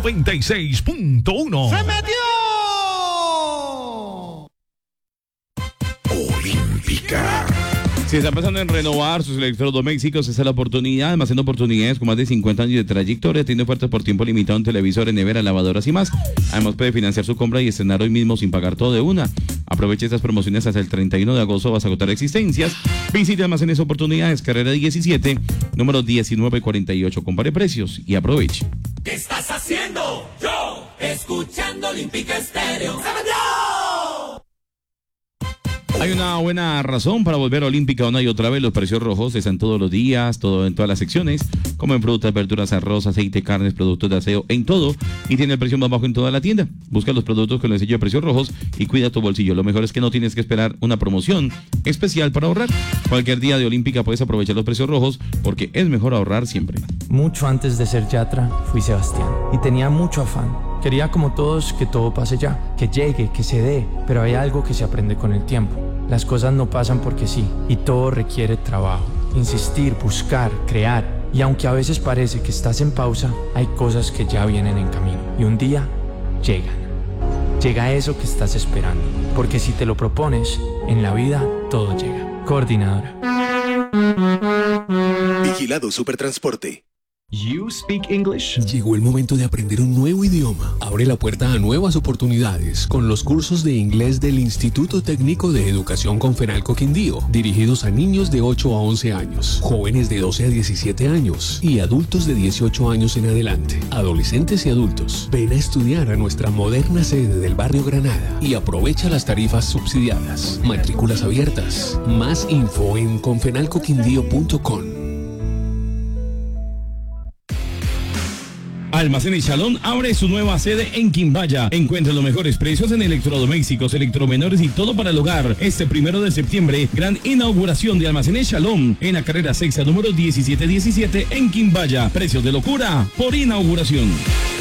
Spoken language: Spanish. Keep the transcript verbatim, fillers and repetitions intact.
noventa y seis punto uno. ¡Se metió! Olímpica. Si está pensando en renovar sus electrodomésticos, esa es la oportunidad. Almacén de oportunidades con más de cincuenta años de trayectoria, tiene ofertas por tiempo limitado en televisores, neveras, lavadoras y más. Además puede financiar su compra y estrenar hoy mismo sin pagar todo de una. Aproveche estas promociones hasta el treinta y uno de agosto, vas a agotar existencias. Visite Almacenes Oportunidades, carrera diecisiete, número diecinueve cuarenta y ocho. Compare precios y aproveche. ¿Qué estás haciendo? Yo, escuchando Olímpica Estéreo. ¡Se metió! Hay una buena razón para volver a Olímpica una y otra vez. Los precios rojos están todos los días, todo en todas las secciones, como en frutas, verduras, arroz, aceite, carnes, productos de aseo, en todo. Y tiene el precio más bajo en toda la tienda. Busca los productos con el sello de precios rojos y cuida tu bolsillo. Lo mejor es que no tienes que esperar una promoción especial para ahorrar. Cualquier día de Olímpica puedes aprovechar los precios rojos porque es mejor ahorrar siempre. Mucho antes de ser Yatra, fui Sebastián y tenía mucho afán. Quería como todos que todo pase ya, que llegue, que se dé, pero hay algo que se aprende con el tiempo. Las cosas no pasan porque sí, y todo requiere trabajo, insistir, buscar, crear. Y aunque a veces parece que estás en pausa, hay cosas que ya vienen en camino. Y un día, llegan. Llega eso que estás esperando. Porque si te lo propones, en la vida todo llega. Coordinadora. Vigilado Supertransporte. You speak English? Llegó el momento de aprender un nuevo idioma. Abre la puerta a nuevas oportunidades con los cursos de inglés del Instituto Técnico de Educación Confenalco Quindío, dirigidos a niños de ocho a once años, jóvenes de doce a diecisiete años y adultos de dieciocho años en adelante, adolescentes y adultos. Ven a estudiar a nuestra moderna sede del barrio Granada y aprovecha las tarifas subsidiadas. Matrículas abiertas. Más info en confenalco quindío punto com. Almacenes Shalom abre su nueva sede en Quimbaya. Encuentra los mejores precios en electrodomésticos, electromenores y todo para el hogar. Este primero de septiembre, gran inauguración de Almacenes Shalom en la carrera sexta número diecisiete diecisiete en Quimbaya. Precios de locura por inauguración.